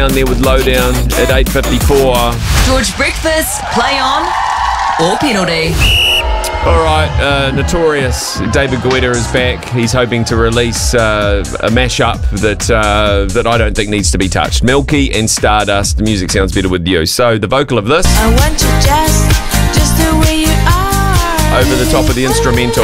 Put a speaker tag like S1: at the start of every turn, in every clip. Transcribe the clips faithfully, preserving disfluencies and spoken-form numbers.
S1: down there with Lowdown at eight fifty-four.
S2: George Breakfast, play on or penalty.
S1: All right, uh, Notorious David Guetta is back. He's hoping to release uh, a mashup that uh, that I don't think needs to be touched. Milky and Stardust. The music sounds better with you. So the vocal of this
S3: I want you just, just the way you are.
S1: over the top of the instrumental.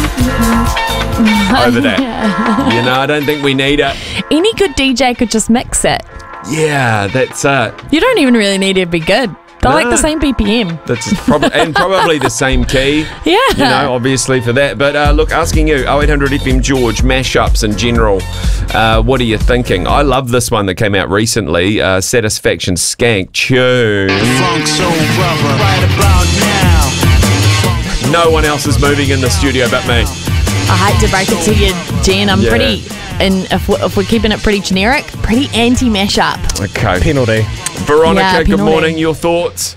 S1: Over that. You know, I don't think we need it.
S4: Any good D J could just mix it.
S1: Yeah, that's it.
S4: You don't even really need it to be good. They're
S1: No.
S4: like the same B P M.
S1: That's probably and probably the same key.
S4: Yeah.
S1: You know, obviously for that. But uh, look, asking you, oh eight hundred F M George, mashups in general. Uh, what are you thinking? I love this one that came out recently. Uh, Satisfaction Skank tune.
S5: Funk Soul Brother, right about now.
S1: No one else is moving in the studio but me.
S4: I hate to break it to you, Jen. I'm
S1: Yeah.
S4: pretty, and if we're, if we're keeping it pretty generic, pretty anti-mashup.
S1: Okay.
S6: Penalty.
S1: Veronica,
S4: Yeah,
S1: good
S4: penalty.
S1: morning. Your thoughts?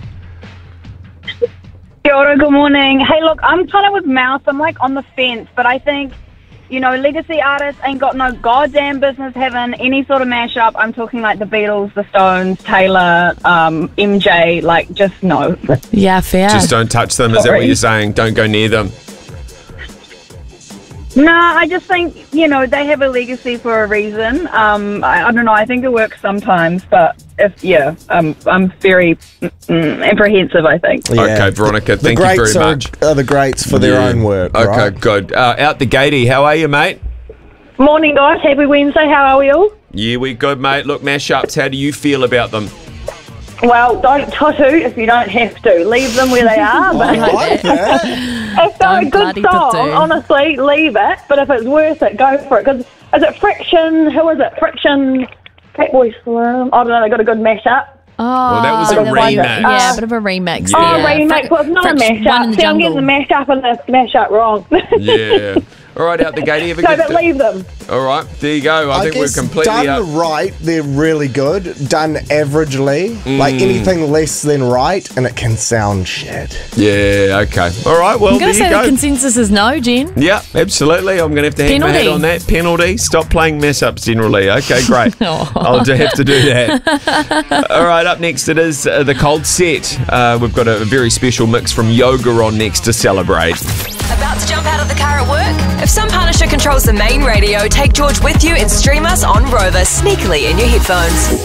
S7: Kia ora, good morning. Hey, look, I'm kind of with Mouse. I'm like on the fence, but I think, you know, legacy artists ain't got no goddamn business having any sort of mashup. I'm talking like the Beatles, the Stones, Taylor, um, M J, like just no.
S4: Yeah, fair.
S1: Just don't touch them. Is that what
S7: Sorry.
S1: you're saying? Don't go near them.
S7: No, I just think, you know, they have a legacy for a reason. Um, I, I don't know, I think it works sometimes, but if, yeah, um, I'm very mm, apprehensive, I think.
S6: Yeah.
S1: Okay, Veronica,
S6: The
S1: thank you
S6: greats
S1: very
S6: are,
S1: much.
S6: are the greats for their
S1: Yeah.
S6: own work.
S1: Okay,
S6: right?
S1: good. Uh, out the gatey, how are you, mate?
S7: Morning, guys. Happy Wednesday. How are we all?
S1: Yeah, we good, mate. Look, mashups, how do you feel about them?
S7: Well, don't tattoo if you don't have to. Leave them where they are.
S6: I
S7: But
S6: like that.
S7: if they're a
S4: Don't
S7: good
S4: bloody
S7: song,
S4: tattoo.
S7: honestly, leave it. But if it's worth it, go for it. Because is it Friction? Who is it? Friction, Catboy Slim. I don't know. They got a good mashup.
S4: Oh,
S1: Well, that was a
S4: the one
S1: remix.
S4: that- Yeah,
S7: Uh,
S4: a bit of a remix.
S1: Yeah.
S7: Oh,
S4: there.
S7: remake. Well, it's not
S4: Friction-
S7: a
S4: One in
S7: mashup.
S4: the
S7: See, I'm getting
S4: jungle.
S7: the mashup and the mashup wrong.
S1: Yeah. All right, out the gatey, have a
S7: No,
S1: good
S7: but
S1: day.
S7: leave them.
S1: All right, there you go. I,
S6: I
S1: think
S6: guess
S1: we're completely
S6: done
S1: up.
S6: right, they're really good. Done averagely, like
S1: Mm.
S6: anything less than right, and it can sound shit.
S1: Yeah, okay. All right, well,
S4: I'm
S1: there
S4: going to
S1: you
S4: say the
S1: go.
S4: consensus is no, Jen.
S1: Yeah, absolutely. I'm going to have to hang my head
S4: Penalty.
S1: on that. Penalty. Stop playing mess-ups generally. Okay, great.
S4: Oh.
S1: I'll do- have to do that. All right, up next it is uh, the Cold Set. Uh, we've got a very special mix from Yoga on next to celebrate.
S2: About to jump out of the car at work? If some Punisher controls the main radio, take George with you and stream us on Rover sneakily in your headphones.